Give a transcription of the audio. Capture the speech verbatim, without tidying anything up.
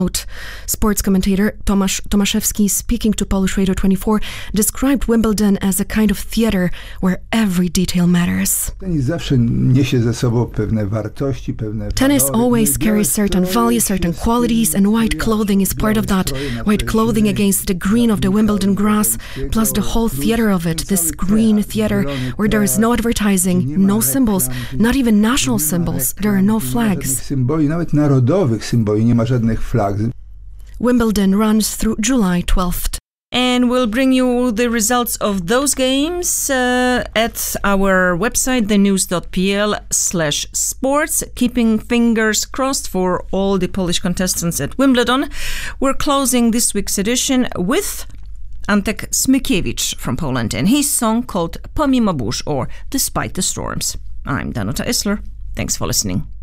Sports commentator Tomasz Tomaszewski, speaking to Polish Radio twenty-four, described Wimbledon as a kind of theater where every detail matters. Tennis always carries certain values, certain qualities, and white clothing is part of that. White clothing against the green of the Wimbledon grass, plus the whole theater of it, this green theater where there is no advertising, no symbols, not even national symbols, there are no flags. Wimbledon runs through July twelfth. And we'll bring you the results of those games uh, at our website, thenews.pl slash sports. Keeping fingers crossed for all the Polish contestants at Wimbledon. We're closing this week's edition with Antek Smykiewicz from Poland and his song called Pomimo burz, or Despite the Storms. I'm Danuta Isler. Thanks for listening.